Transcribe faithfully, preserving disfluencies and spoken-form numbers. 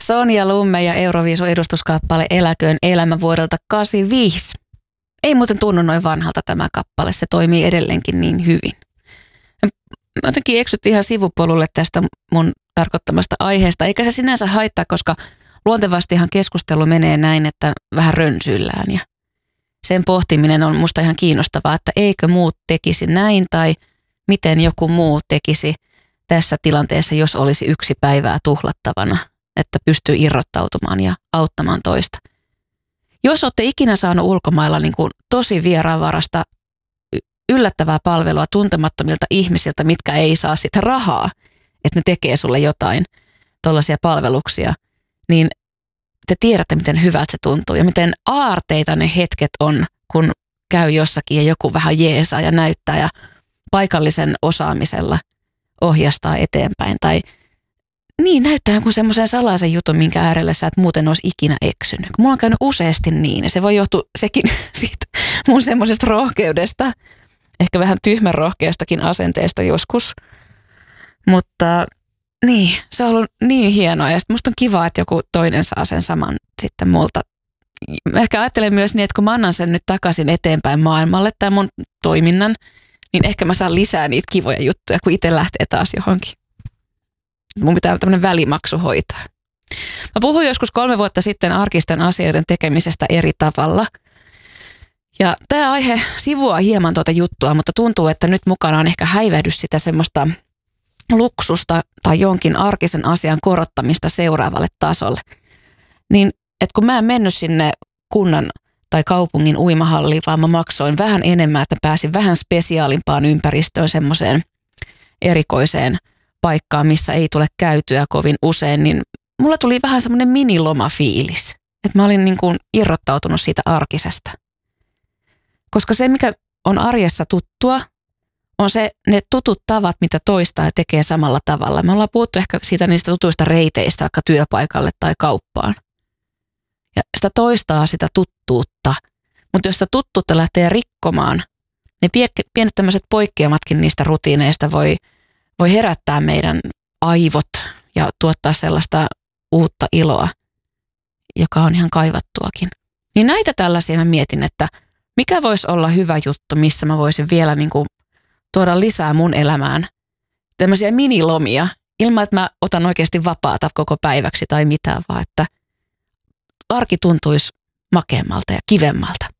Sonja Lumme ja Euroviisun edustuskappale Eläköön elämä vuodelta kahdeksankymmentäviisi. Ei muuten tunnu noin vanhalta tämä kappale, se toimii edelleenkin niin hyvin. Mä jotenkin eksyttiin ihan sivupolulle tästä mun tarkoittamasta aiheesta, eikä se sinänsä haittaa, koska luontevastihan keskustelu menee näin, että vähän rönsyillään ja sen pohtiminen on musta ihan kiinnostavaa, että eikö muut tekisi näin tai miten joku muu tekisi tässä tilanteessa, jos olisi yksi päivää tuhlattavana, että pystyy irrottautumaan ja auttamaan toista. Jos olette ikinä saanut ulkomailla niin kuin tosi vieraanvarasta yllättävää palvelua tuntemattomilta ihmisiltä, mitkä ei saa sitä rahaa, että ne tekee sulle jotain, tollaisia palveluksia, niin te tiedätte, miten hyvältä se tuntuu ja miten aarteita ne hetket on, kun käy jossakin ja joku vähän jeesaa ja näyttää ja paikallisen osaamisella ohjastaa eteenpäin. Tai niin, näyttää jonkun semmoisen salaisen jutun, minkä äärellä sä et muuten olisi ikinä eksynyt. Mulla on käynyt useasti niin ja se voi johtua sekin siitä mun semmoisesta rohkeudesta, ehkä vähän tyhmän rohkeastakin asenteesta joskus. Mutta niin, se on ollut niin hienoa ja musta on kiva, että joku toinen saa sen saman sitten multa. Mä ehkä ajattelen myös niin, että kun mä annan sen nyt takaisin eteenpäin maailmalle tämän mun toiminnan, niin ehkä mä saan lisää niitä kivoja juttuja, kun itse lähtee taas johonkin. Mun pitää tämmöinen välimaksu hoitaa. Mä puhuin joskus kolme vuotta sitten arkisten asioiden tekemisestä eri tavalla. Ja tämä aihe sivuaa hieman tuota juttua, mutta tuntuu, että nyt mukana on ehkä häivähdys sitä semmoista luksusta tai jonkin arkisen asian korottamista seuraavalle tasolle. Niin, että kun mä en mennyt sinne kunnan tai kaupungin uimahalliin, vaan mä maksoin vähän enemmän, että pääsin vähän spesiaalimpaan ympäristöön, semmoiseen erikoiseen paikkaan, missä ei tule käytyä kovin usein, niin mulla tuli vähän semmoinen minilomafiilis. Että mä olin niin kuin irrottautunut siitä arkisesta. Koska se, mikä on arjessa tuttua, on se ne tutut tavat, mitä toistaa ja tekee samalla tavalla. Me ollaan puhuttu ehkä siitä niistä tutuista reiteistä vaikka työpaikalle tai kauppaan. Ja sitä toistaa sitä tuttuutta. Mutta jos sitä tuttuutta lähtee rikkomaan, niin pienet tämmöiset poikkeamatkin niistä rutiineista voi, voi herättää meidän aivot ja tuottaa sellaista uutta iloa, joka on ihan kaivattuakin. Niin näitä tällaisia mä mietin, että mikä voisi olla hyvä juttu, missä mä voisin vielä niin kuin tuoda lisää mun elämään. Tämmöisiä minilomia, ilman että mä otan oikeasti vapaata koko päiväksi tai mitään, vaan että arki tuntuisi makeammalta ja kivemmalta.